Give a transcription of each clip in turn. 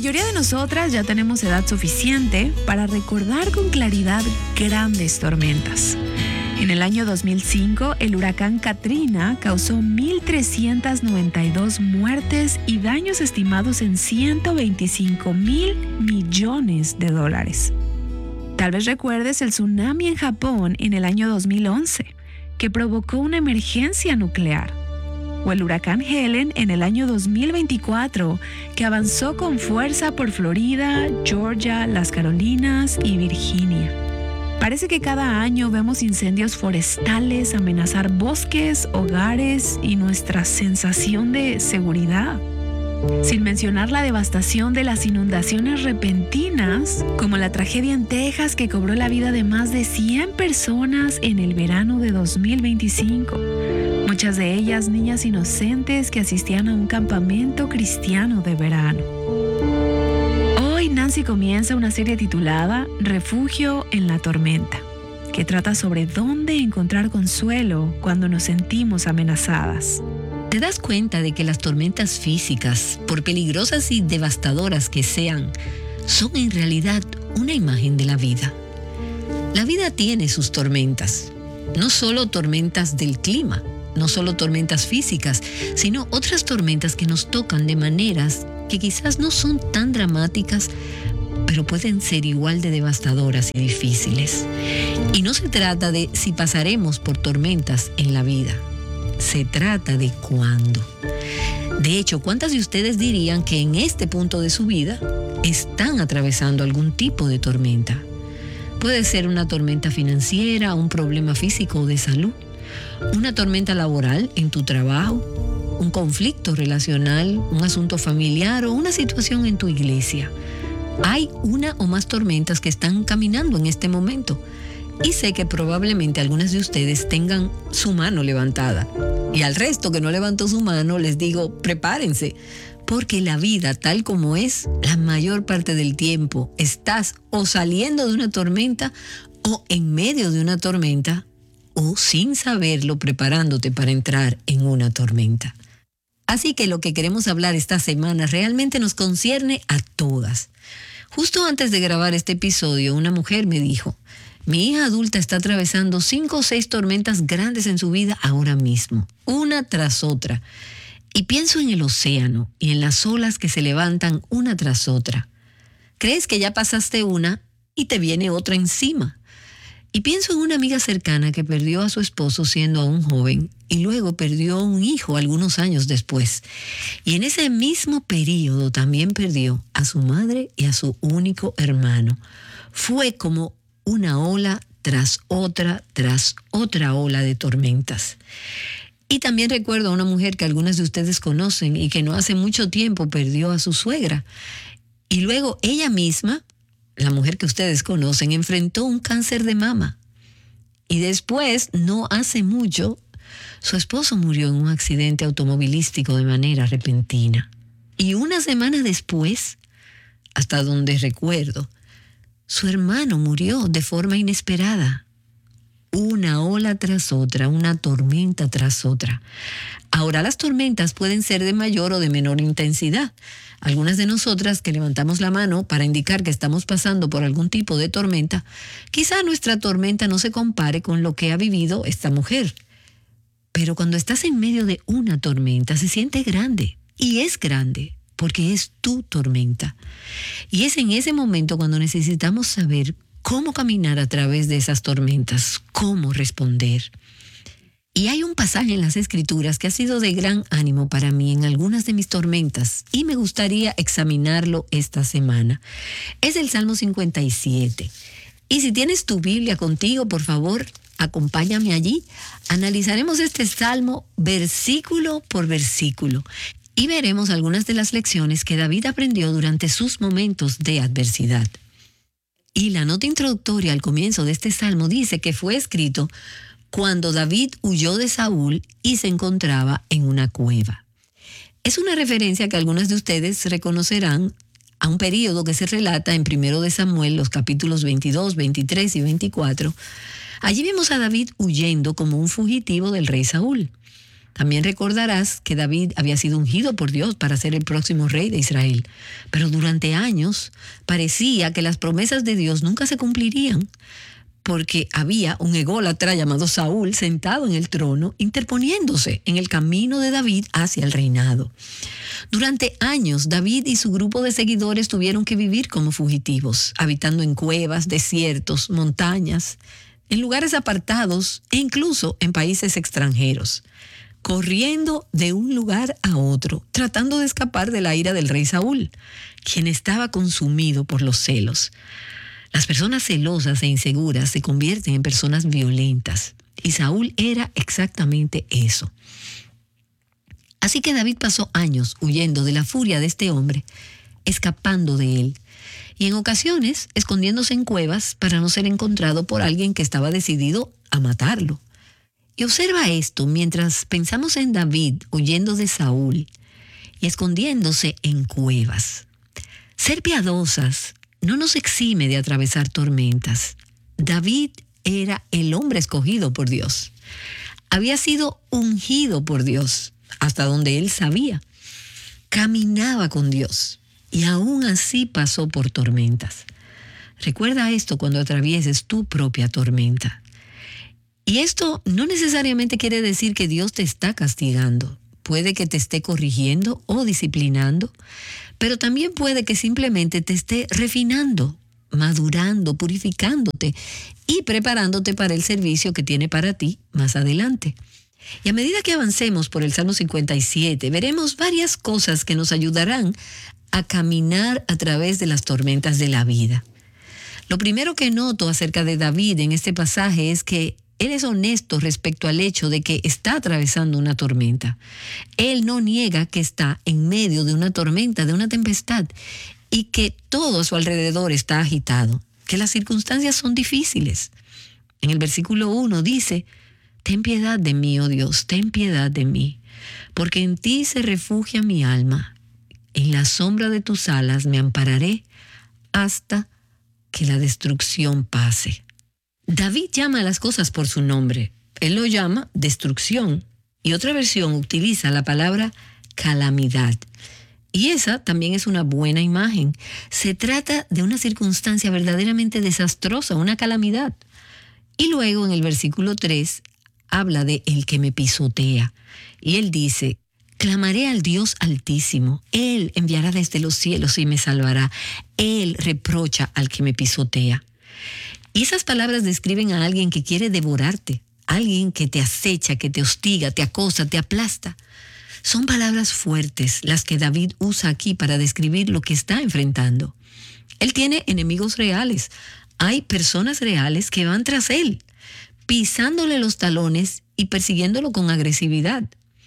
mayoría de nosotras ya tenemos edad suficiente para recordar con claridad grandes tormentas. En el año 2005, el huracán Katrina causó 1.392 muertes y daños estimados en $125.000 millones. Tal vez recuerdes el tsunami en Japón en el año 2011, que provocó una emergencia nuclear. O el huracán Helen en el año 2024, que avanzó con fuerza por Florida, Georgia, las Carolinas y Virginia. Parece que cada año vemos incendios forestales amenazar bosques, hogares y nuestra sensación de seguridad. Sin mencionar la devastación de las inundaciones repentinas, como la tragedia en Texas que cobró la vida de más de 100 personas en el verano de 2025. Muchas de ellas niñas inocentes que asistían a un campamento cristiano de verano. Hoy Nancy comienza una serie titulada Refugio en la tormenta, que trata sobre dónde encontrar consuelo cuando nos sentimos amenazadas. ¿Te das cuenta de que las tormentas físicas, por peligrosas y devastadoras que sean, son en realidad una imagen de la vida? La vida tiene sus tormentas, no solo tormentas del clima, no solo tormentas físicas, sino otras tormentas que nos tocan de maneras que quizás no son tan dramáticas, pero pueden ser igual de devastadoras y difíciles. Y no se trata de si pasaremos por tormentas en la vida. Se trata de cuándo. De hecho, ¿cuántas de ustedes dirían que en este punto de su vida están atravesando algún tipo de tormenta? Puede ser una tormenta financiera, un problema físico o de salud, una tormenta laboral en tu trabajo, un conflicto relacional, un asunto familiar o una situación en tu iglesia. Hay una o más tormentas que están caminando en este momento. Y sé que probablemente algunas de ustedes tengan su mano levantada. Y al resto que no levantó su mano, les digo, prepárense. Porque la vida, tal como es, la mayor parte del tiempo estás o saliendo de una tormenta o en medio de una tormenta o sin saberlo preparándote para entrar en una tormenta. Así que lo que queremos hablar esta semana realmente nos concierne a todas. Justo antes de grabar este episodio, una mujer me dijo: mi hija adulta está atravesando 5 o 6 tormentas grandes en su vida ahora mismo, una tras otra. Y pienso en el océano y en las olas que se levantan una tras otra. Crees que ya pasaste una y te viene otra encima. Y pienso en una amiga cercana que perdió a su esposo siendo aún joven y luego perdió un hijo algunos años después. Y en ese mismo periodo también perdió a su madre y a su único hermano. Fue como una ola tras otra ola de tormentas. Y también recuerdo a una mujer que algunas de ustedes conocen y que no hace mucho tiempo perdió a su suegra. Y luego ella misma, la mujer que ustedes conocen, enfrentó un cáncer de mama. Y después, no hace mucho, su esposo murió en un accidente automovilístico de manera repentina. Y una semana después, hasta donde recuerdo, su hermano murió de forma inesperada. Una ola tras otra, una tormenta tras otra. Ahora las tormentas pueden ser de mayor o de menor intensidad. Algunas de nosotras que levantamos la mano para indicar que estamos pasando por algún tipo de tormenta, quizá nuestra tormenta no se compare con lo que ha vivido esta mujer. Pero cuando estás en medio de una tormenta se siente grande, y es grande, porque es tu tormenta. Y es en ese momento cuando necesitamos saber cómo caminar a través de esas tormentas, cómo responder. Y hay un pasaje en las Escrituras que ha sido de gran ánimo para mí en algunas de mis tormentas y me gustaría examinarlo esta semana. Es el Salmo 57. Y si tienes tu Biblia contigo, por favor, acompáñame allí. Analizaremos este salmo versículo por versículo. Y veremos algunas de las lecciones que David aprendió durante sus momentos de adversidad. Y la nota introductoria al comienzo de este salmo dice que fue escrito cuando David huyó de Saúl y se encontraba en una cueva. Es una referencia que algunas de ustedes reconocerán a un periodo que se relata en 1 de Samuel, los capítulos 22, 23 y 24. Allí vemos a David huyendo como un fugitivo del rey Saúl. También recordarás que David había sido ungido por Dios para ser el próximo rey de Israel. Pero durante años parecía que las promesas de Dios nunca se cumplirían, porque había un ególatra llamado Saúl sentado en el trono, interponiéndose en el camino de David hacia el reinado. Durante años, David y su grupo de seguidores tuvieron que vivir como fugitivos, habitando en cuevas, desiertos, montañas, en lugares apartados e incluso en países extranjeros, corriendo de un lugar a otro, tratando de escapar de la ira del rey Saúl, quien estaba consumido por los celos. Las personas celosas e inseguras se convierten en personas violentas, y Saúl era exactamente eso. Así que David pasó años huyendo de la furia de este hombre, escapando de él, y en ocasiones escondiéndose en cuevas para no ser encontrado por alguien que estaba decidido a matarlo. Y observa esto mientras pensamos en David huyendo de Saúl y escondiéndose en cuevas. Ser piadosas no nos exime de atravesar tormentas. David era el hombre escogido por Dios. Había sido ungido por Dios, hasta donde él sabía. Caminaba con Dios y aún así pasó por tormentas. Recuerda esto cuando atravieses tu propia tormenta. Y esto no necesariamente quiere decir que Dios te está castigando. Puede que te esté corrigiendo o disciplinando, pero también puede que simplemente te esté refinando, madurando, purificándote y preparándote para el servicio que tiene para ti más adelante. Y a medida que avancemos por el Salmo 57, veremos varias cosas que nos ayudarán a caminar a través de las tormentas de la vida. Lo primero que noto acerca de David en este pasaje es que él es honesto respecto al hecho de que está atravesando una tormenta. Él no niega que está en medio de una tormenta, de una tempestad, y que todo a su alrededor está agitado, que las circunstancias son difíciles. En el versículo 1 dice: «Ten piedad de mí, oh Dios, ten piedad de mí, porque en ti se refugia mi alma. En la sombra de tus alas me ampararé hasta que la destrucción pase». David llama a las cosas por su nombre. Él lo llama destrucción. Y otra versión utiliza la palabra calamidad. Y esa también es una buena imagen. Se trata de una circunstancia verdaderamente desastrosa, una calamidad. Y luego en el versículo 3 habla de el que me pisotea. Y él dice: clamaré al Dios Altísimo. Él enviará desde los cielos y me salvará. Él reprocha al que me pisotea. Y esas palabras describen a alguien que quiere devorarte, alguien que te acecha, que te hostiga, te acosa, te aplasta. Son palabras fuertes las que David usa aquí para describir lo que está enfrentando. Él tiene enemigos reales. Hay personas reales que van tras él, pisándole los talones y persiguiéndolo con agresividad.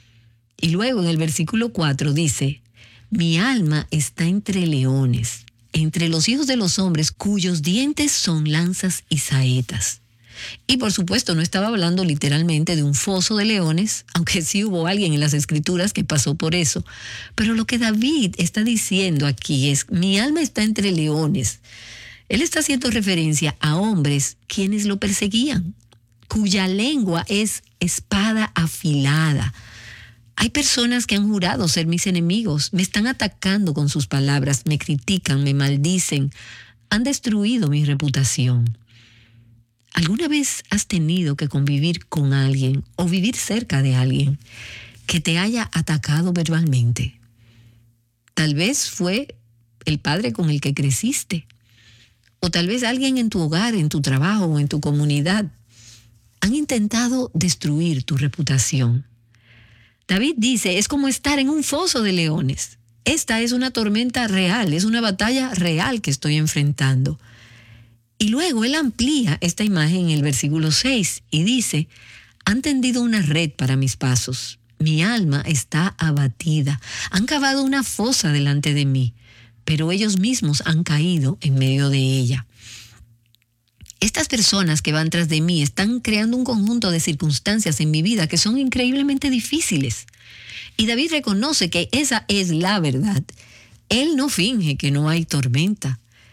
Y luego en el versículo 4 dice: mi alma está entre leones, entre los hijos de los hombres cuyos dientes son lanzas y saetas. Y por supuesto no estaba hablando literalmente de un foso de leones, aunque sí hubo alguien en las escrituras que pasó por eso. Pero lo que David está diciendo aquí es: mi alma está entre leones. Él está haciendo referencia a hombres quienes lo perseguían, cuya lengua es espada afilada. Hay personas que han jurado ser mis enemigos, me están atacando con sus palabras, me critican, me maldicen, han destruido mi reputación. ¿Alguna vez has tenido que convivir con alguien o vivir cerca de alguien que te haya atacado verbalmente? Tal vez fue el padre con el que creciste, o tal vez alguien en tu hogar, en tu trabajo o en tu comunidad. Han intentado destruir tu reputación. David dice: es como estar en un foso de leones. Esta es una tormenta real, es una batalla real que estoy enfrentando. Y luego él amplía esta imagen en el versículo 6 y dice: han tendido una red para mis pasos, mi alma está abatida, han cavado una fosa delante de mí, pero ellos mismos han caído en medio de ella. Estas personas que van tras de mí están creando un conjunto de circunstancias en mi vida que son increíblemente difíciles. Y David reconoce que esa es la verdad. Él no finge que no hay tormenta.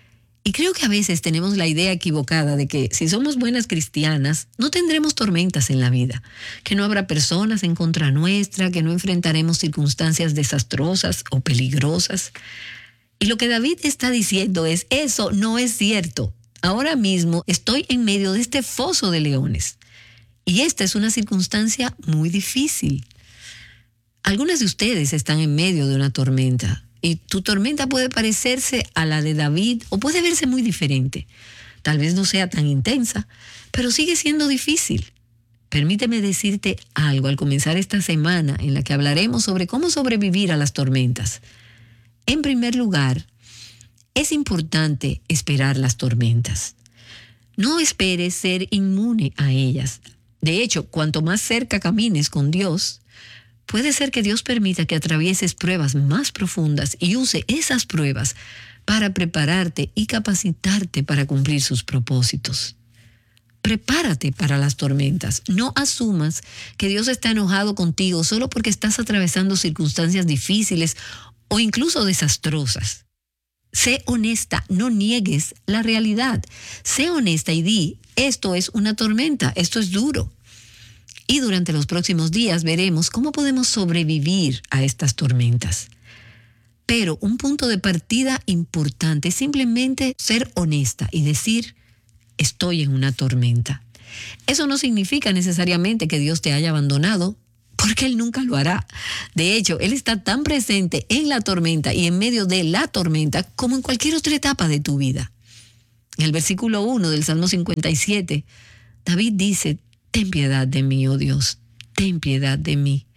Y creo que a veces tenemos la idea equivocada de que si somos buenas cristianas, no tendremos tormentas en la vida, que no habrá personas en contra nuestra, que no enfrentaremos circunstancias desastrosas o peligrosas. Y lo que David está diciendo es, eso no es cierto. Ahora mismo estoy en medio de este foso de leones. Y esta es una circunstancia muy difícil. Algunas de ustedes están en medio de una tormenta. Y tu tormenta puede parecerse a la de David o puede verse muy diferente. Tal vez no sea tan intensa, pero sigue siendo difícil. Permíteme decirte algo al comenzar esta semana en la que hablaremos sobre cómo sobrevivir a las tormentas. En primer lugar, es importante esperar las tormentas. No esperes ser inmune a ellas. De hecho, cuanto más cerca camines con Dios, puede ser que Dios permita que atravieses pruebas más profundas y use esas pruebas para prepararte y capacitarte para cumplir sus propósitos. Prepárate para las tormentas. No asumas que Dios está enojado contigo solo porque estás atravesando circunstancias difíciles o incluso desastrosas. Sé honesta, no niegues la realidad. Sé honesta y di, esto es una tormenta, esto es duro. Y durante los próximos días veremos cómo podemos sobrevivir a estas tormentas. Pero un punto de partida importante es simplemente ser honesta y decir, estoy en una tormenta. Eso no significa necesariamente que Dios te haya abandonado, porque Él nunca lo hará. De hecho, Él está tan presente en la tormenta y en medio de la tormenta como en cualquier otra etapa de tu vida. En el versículo 1 del Salmo 57, David dice, ten piedad de mí, oh Dios, ten piedad de mí.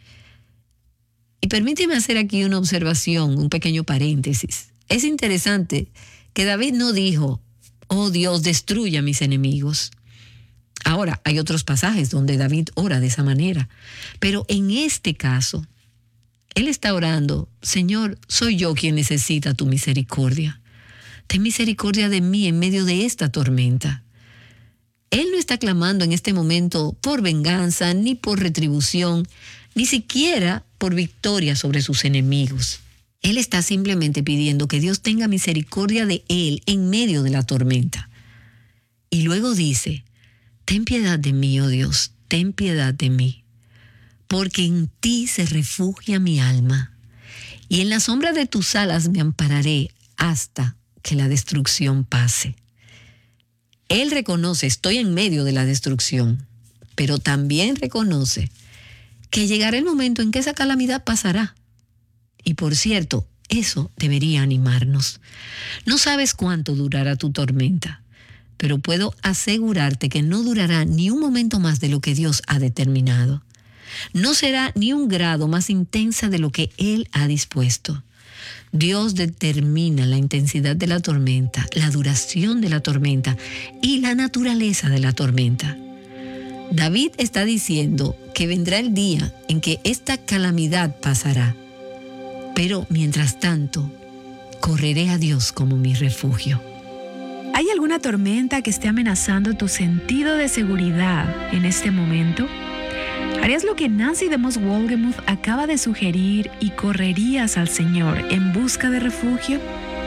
Y permíteme hacer aquí una observación, un pequeño paréntesis. Es interesante que David no dijo, oh Dios, destruye a mis enemigos. Ahora, hay otros pasajes donde David ora de esa manera, pero en este caso, él está orando, Señor, soy yo quien necesita tu misericordia. Ten misericordia de mí en medio de esta tormenta. Él no está clamando en este momento por venganza, ni por retribución, ni siquiera por victoria sobre sus enemigos. Él está simplemente pidiendo que Dios tenga misericordia de él en medio de la tormenta. Y luego dice, ten piedad de mí, oh Dios, ten piedad de mí, porque en ti se refugia mi alma, y en la sombra de tus alas me ampararé hasta que la destrucción pase. Él reconoce, estoy en medio de la destrucción, pero también reconoce que llegará el momento en que esa calamidad pasará. Y por cierto, eso debería animarnos. No sabes cuánto durará tu tormenta, pero puedo asegurarte que no durará ni un momento más de lo que Dios ha determinado. No será ni un grado más intensa de lo que Él ha dispuesto. Dios determina la intensidad de la tormenta, la duración de la tormenta y la naturaleza de la tormenta. David está diciendo que vendrá el día en que esta calamidad pasará. Pero mientras tanto, correré a Dios como mi refugio. ¿Hay alguna tormenta que esté amenazando tu sentido de seguridad en este momento? ¿Harías lo que Nancy DeMoss Wolgemuth acaba de sugerir y correrías al Señor en busca de refugio?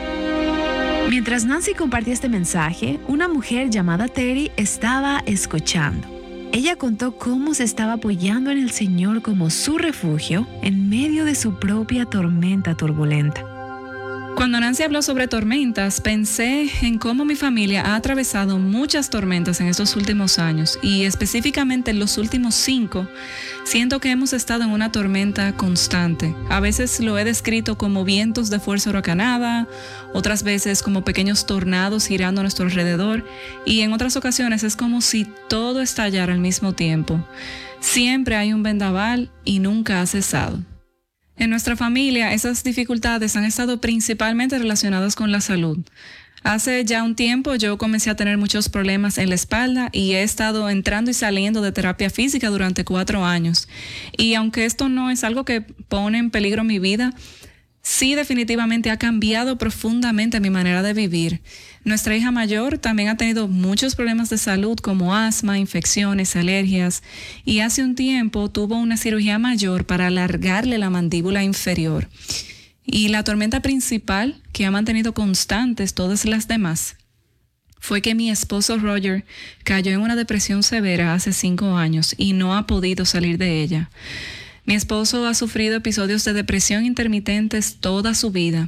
Mientras Nancy compartía este mensaje, una mujer llamada Terry estaba escuchando. Ella contó cómo se estaba apoyando en el Señor como su refugio en medio de su propia tormenta turbulenta. Cuando Nancy habló sobre tormentas, pensé en cómo mi familia ha atravesado muchas tormentas en estos últimos años y específicamente en los últimos 5, siento que hemos estado en una tormenta constante. A veces lo he descrito como vientos de fuerza huracanada, otras veces como pequeños tornados girando a nuestro alrededor y en otras ocasiones es como si todo estallara al mismo tiempo. Siempre hay un vendaval y nunca ha cesado. En nuestra familia, esas dificultades han estado principalmente relacionadas con la salud. Hace ya un tiempo yo comencé a tener muchos problemas en la espalda y he estado entrando y saliendo de terapia física durante 4 años. Y aunque esto no es algo que pone en peligro mi vida, sí definitivamente ha cambiado profundamente mi manera de vivir. Nuestra hija mayor también ha tenido muchos problemas de salud como asma, infecciones, alergias y hace un tiempo tuvo una cirugía mayor para alargarle la mandíbula inferior. Y la tormenta principal que ha mantenido constantes todas las demás fue que mi esposo Roger cayó en una depresión severa hace 5 años y no ha podido salir de ella. Mi esposo ha sufrido episodios de depresión intermitentes toda su vida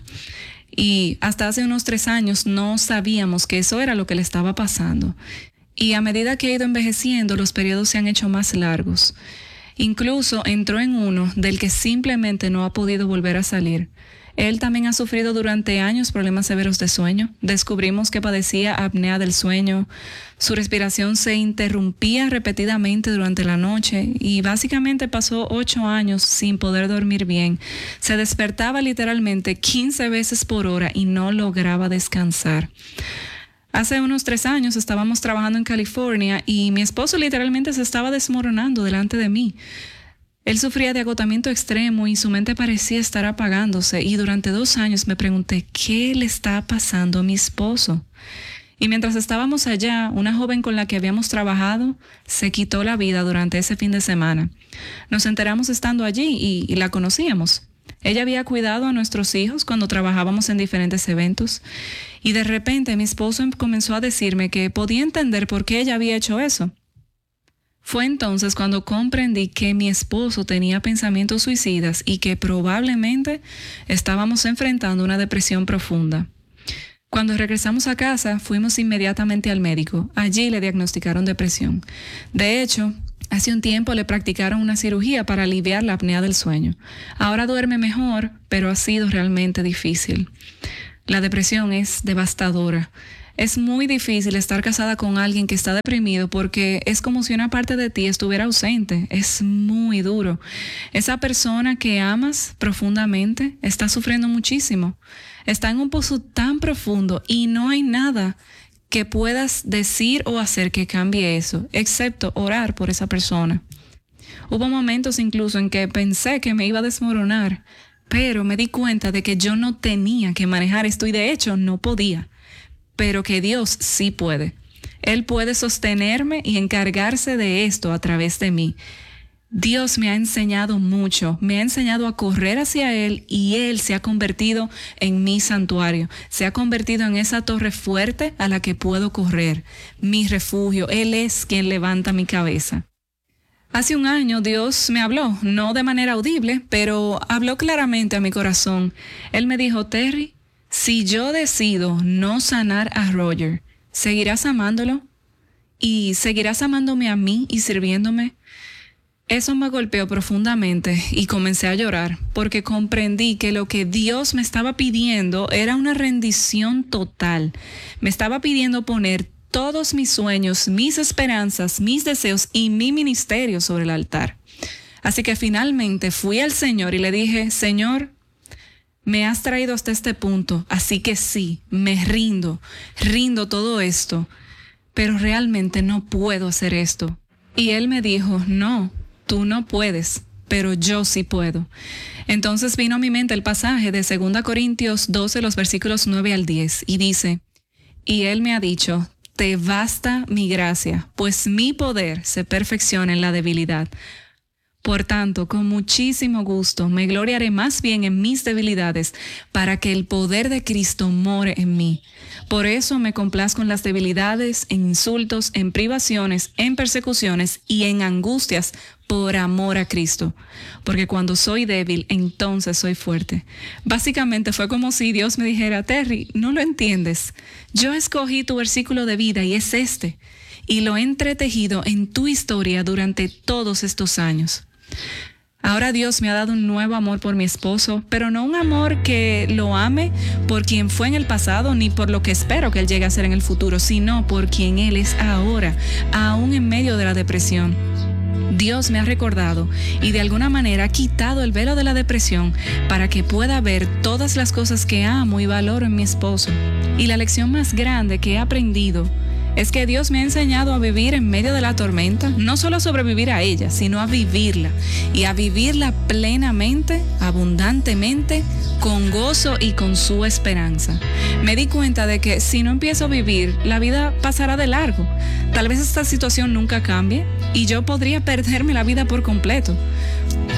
y hasta hace unos 3 años no sabíamos que eso era lo que le estaba pasando. Y a medida que ha ido envejeciendo, los periodos se han hecho más largos. Incluso entró en uno del que simplemente no ha podido volver a salir. Él también ha sufrido durante años problemas severos de sueño. Descubrimos que padecía apnea del sueño. Su respiración se interrumpía repetidamente durante la noche y básicamente pasó 8 años sin poder dormir bien. Se despertaba literalmente 15 veces por hora y no lograba descansar. Hace unos 3 años estábamos trabajando en California y mi esposo literalmente se estaba desmoronando delante de mí. Él sufría de agotamiento extremo y su mente parecía estar apagándose y durante 2 años me pregunté ¿qué le está pasando a mi esposo? Y mientras estábamos allá, una joven con la que habíamos trabajado se quitó la vida durante ese fin de semana. Nos enteramos estando allí y la conocíamos. Ella había cuidado a nuestros hijos cuando trabajábamos en diferentes eventos y de repente mi esposo comenzó a decirme que podía entender por qué ella había hecho eso. Fue entonces cuando comprendí que mi esposo tenía pensamientos suicidas y que probablemente estábamos enfrentando una depresión profunda. Cuando regresamos a casa, fuimos inmediatamente al médico. Allí le diagnosticaron depresión. De hecho, hace un tiempo le practicaron una cirugía para aliviar la apnea del sueño. Ahora duerme mejor, pero ha sido realmente difícil. La depresión es devastadora. Es muy difícil estar casada con alguien que está deprimido porque es como si una parte de ti estuviera ausente. Es muy duro. Esa persona que amas profundamente está sufriendo muchísimo. Está en un pozo tan profundo y no hay nada que puedas decir o hacer que cambie eso, excepto orar por esa persona. Hubo momentos incluso en que pensé que me iba a desmoronar, pero me di cuenta de que yo no tenía que manejar esto y de hecho no podía. Pero que Dios sí puede. Él puede sostenerme y encargarse de esto a través de mí. Dios me ha enseñado mucho, me ha enseñado a correr hacia Él y Él se ha convertido en mi santuario, se ha convertido en esa torre fuerte a la que puedo correr, mi refugio. Él es quien levanta mi cabeza. Hace un año Dios me habló, no de manera audible, pero habló claramente a mi corazón. Él me dijo, Terry, si yo decido no sanar a Roger, ¿seguirás amándolo? ¿Y seguirás amándome a mí y sirviéndome? Eso me golpeó profundamente y comencé a llorar porque comprendí que lo que Dios me estaba pidiendo era una rendición total. Me estaba pidiendo poner todos mis sueños, mis esperanzas, mis deseos y mi ministerio sobre el altar. Así que finalmente fui al Señor y le dije, Señor, me has traído hasta este punto, así que sí, me rindo todo esto, pero realmente no puedo hacer esto. Y Él me dijo, no, tú no puedes, pero yo sí puedo. Entonces vino a mi mente el pasaje de 2 Corintios 12, los versículos 9 al 10, y dice, y Él me ha dicho, te basta mi gracia, pues mi poder se perfecciona en la debilidad. Por tanto, con muchísimo gusto me gloriaré más bien en mis debilidades para que el poder de Cristo more en mí. Por eso me complazco en las debilidades, en insultos, en privaciones, en persecuciones y en angustias por amor a Cristo. Porque cuando soy débil, entonces soy fuerte. Básicamente fue como si Dios me dijera, Terry, no lo entiendes. Yo escogí tu versículo de vida y es este. Y lo he entretejido en tu historia durante todos estos años. Ahora Dios me ha dado un nuevo amor por mi esposo, pero no un amor que lo ame por quien fue en el pasado ni por lo que espero que él llegue a ser en el futuro, sino por quien él es ahora, aún en medio de la depresión. Dios me ha recordado y de alguna manera ha quitado el velo de la depresión para que pueda ver todas las cosas que amo y valoro en mi esposo. Y la lección más grande que he aprendido es que Dios me ha enseñado a vivir en medio de la tormenta, no solo a sobrevivir a ella, sino a vivirla, y a vivirla plenamente, abundantemente, con gozo y con su esperanza. Me di cuenta de que si no empiezo a vivir, la vida pasará de largo. Tal vez esta situación nunca cambie y yo podría perderme la vida por completo.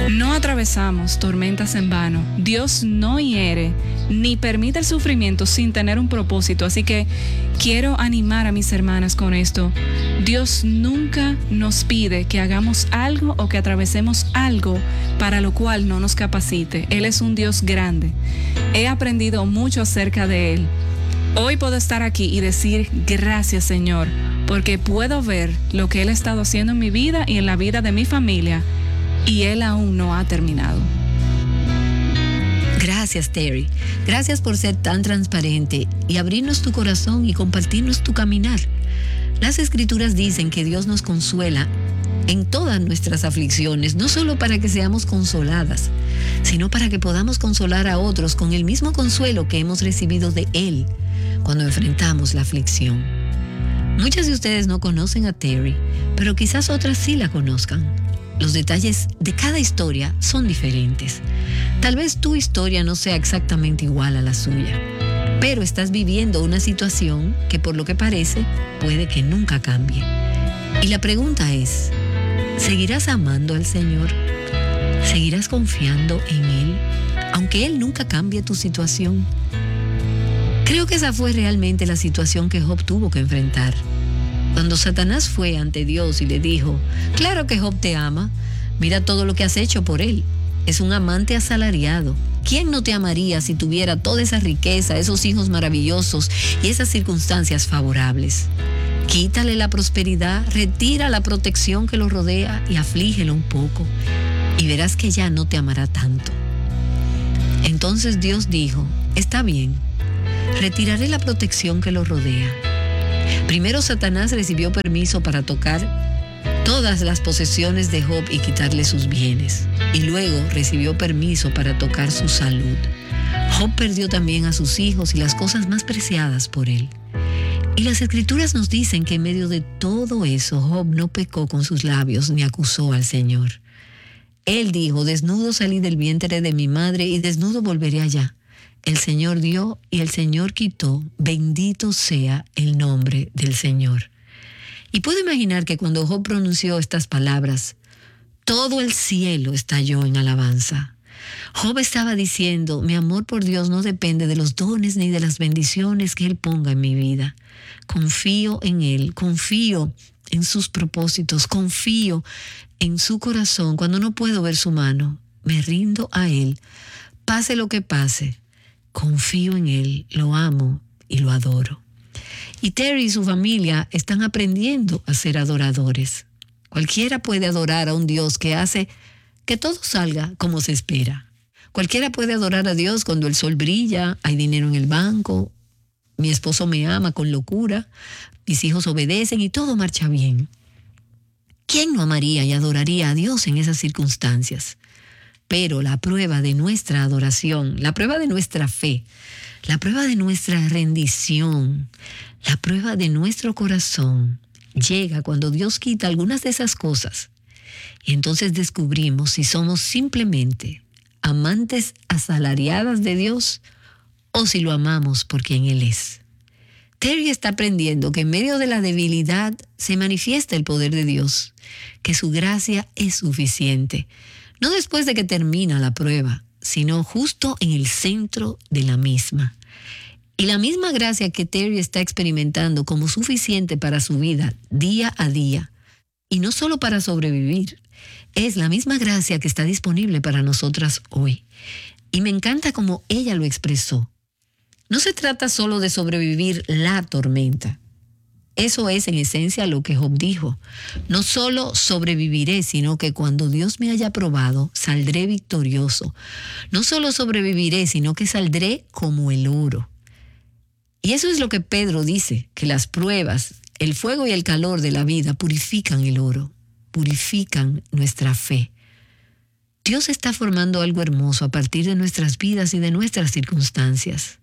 No atravesamos tormentas en vano. Dios no hiere ni permite el sufrimiento sin tener un propósito. Así que quiero animar a mis hermanas con esto. Dios nunca nos pide que hagamos algo o que atravesemos algo para lo cual no nos capacite. Él es un Dios grande. He aprendido mucho acerca de Él. Hoy puedo estar aquí y decir gracias, Señor, porque puedo ver lo que Él ha estado haciendo en mi vida y en la vida de mi familia. Y Él aún no ha terminado. Gracias, Terry. Gracias por ser tan transparente y abrirnos tu corazón y compartirnos tu caminar. Las Escrituras dicen que Dios nos consuela en todas nuestras aflicciones, no solo para que seamos consoladas, sino para que podamos consolar a otros con el mismo consuelo que hemos recibido de Él cuando enfrentamos la aflicción. Muchas de ustedes no conocen a Terry, pero quizás otras sí la conozcan. Los detalles de cada historia son diferentes. Tal vez tu historia no sea exactamente igual a la suya, pero estás viviendo una situación que, por lo que parece, puede que nunca cambie. Y la pregunta es, ¿seguirás amando al Señor? ¿Seguirás confiando en Él, aunque Él nunca cambie tu situación? Creo que esa fue realmente la situación que Job tuvo que enfrentar. Cuando Satanás fue ante Dios y le dijo, claro que Job te ama, mira todo lo que has hecho por él. Es un amante asalariado. ¿Quién no te amaría si tuviera toda esa riqueza, esos hijos maravillosos y esas circunstancias favorables? Quítale la prosperidad, retira la protección que lo rodea y aflígelo un poco, y verás que ya no te amará tanto. Entonces Dios dijo, está bien, retiraré la protección que lo rodea. Primero Satanás recibió permiso para tocar todas las posesiones de Job y quitarle sus bienes. Y luego recibió permiso para tocar su salud. Job perdió también a sus hijos y las cosas más preciadas por él. Y las Escrituras nos dicen que en medio de todo eso, Job no pecó con sus labios ni acusó al Señor. Él dijo, desnudo salí del vientre de mi madre y desnudo volveré allá. El Señor dio y el Señor quitó. Bendito sea el nombre del Señor. Y puedo imaginar que cuando Job pronunció estas palabras, todo el cielo estalló en alabanza. Job estaba diciendo, mi amor por Dios no depende de los dones ni de las bendiciones que Él ponga en mi vida. Confío en Él, confío en sus propósitos, confío en su corazón. Cuando no puedo ver su mano, me rindo a Él. Pase lo que pase, confío en Él, lo amo y lo adoro. Y Terry y su familia están aprendiendo a ser adoradores. Cualquiera puede adorar a un Dios que hace que todo salga como se espera. Cualquiera puede adorar a Dios cuando el sol brilla, hay dinero en el banco, mi esposo me ama con locura, mis hijos obedecen y todo marcha bien. ¿Quién no amaría y adoraría a Dios en esas circunstancias? Pero la prueba de nuestra adoración, la prueba de nuestra fe, la prueba de nuestra rendición, la prueba de nuestro corazón llega cuando Dios quita algunas de esas cosas. Y entonces descubrimos si somos simplemente amantes asalariadas de Dios o si lo amamos por quien Él es. Terry está aprendiendo que en medio de la debilidad se manifiesta el poder de Dios, que su gracia es suficiente. No después de que termina la prueba, sino justo en el centro de la misma. Y la misma gracia que Terry está experimentando como suficiente para su vida día a día, y no solo para sobrevivir, es la misma gracia que está disponible para nosotras hoy. Y me encanta cómo ella lo expresó. No se trata solo de sobrevivir la tormenta. Eso es en esencia lo que Job dijo. No solo sobreviviré, sino que cuando Dios me haya probado, saldré victorioso. No solo sobreviviré, sino que saldré como el oro. Y eso es lo que Pedro dice, que las pruebas, el fuego y el calor de la vida purifican el oro, purifican nuestra fe. Dios está formando algo hermoso a partir de nuestras vidas y de nuestras circunstancias.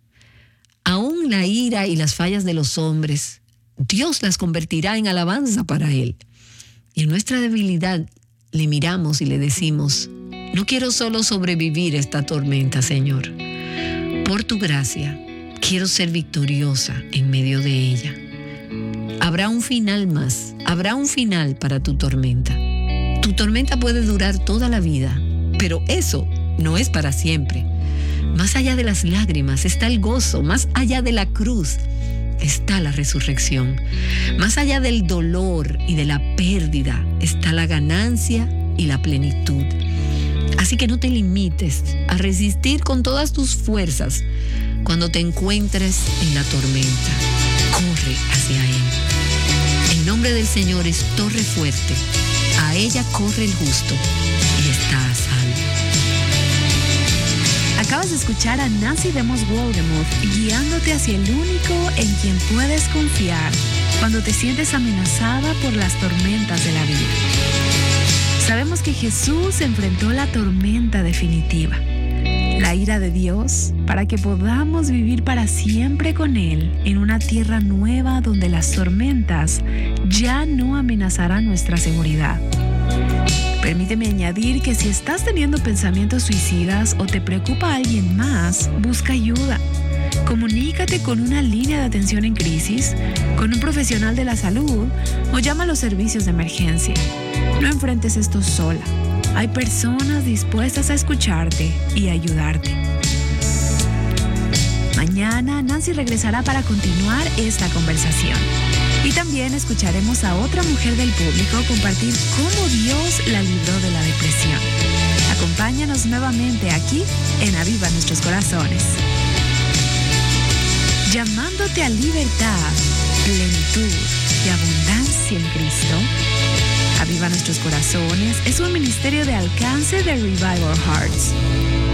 Aún la ira y las fallas de los hombres, Dios las convertirá en alabanza para Él. Y en nuestra debilidad le miramos y le decimos, no quiero solo sobrevivir esta tormenta, Señor. Por tu gracia, quiero ser victoriosa en medio de ella. Habrá un final más, habrá un final para tu tormenta. Tu tormenta puede durar toda la vida, Pero eso no es para siempre. Más allá de las lágrimas está el gozo, más allá de la cruz está la resurrección. Más allá del dolor y de la pérdida está la ganancia y la plenitud. Así que no te limites a resistir con todas tus fuerzas cuando te encuentres en la tormenta. Corre hacia Él. El nombre del Señor es torre fuerte. A ella corre el justo y está a salvo. Acabas de escuchar a Nancy DeMoss Wolgemuth guiándote hacia el único en quien puedes confiar cuando te sientes amenazada por las tormentas de la vida. Sabemos que Jesús enfrentó la tormenta definitiva, la ira de Dios, para que podamos vivir para siempre con Él en una tierra nueva donde las tormentas ya no amenazarán nuestra seguridad. Permíteme añadir que si estás teniendo pensamientos suicidas o te preocupa alguien más, busca ayuda. Comunícate con una línea de atención en crisis, con un profesional de la salud o llama a los servicios de emergencia. No enfrentes esto sola. Hay personas dispuestas a escucharte y ayudarte. Mañana Nancy regresará para continuar esta conversación. Y también escucharemos a otra mujer del público compartir cómo Dios la libró de la depresión. Acompáñanos nuevamente aquí en Aviva Nuestros Corazones. Llamándote a libertad, plenitud y abundancia en Cristo. Aviva Nuestros Corazones es un ministerio de alcance de Revival Hearts.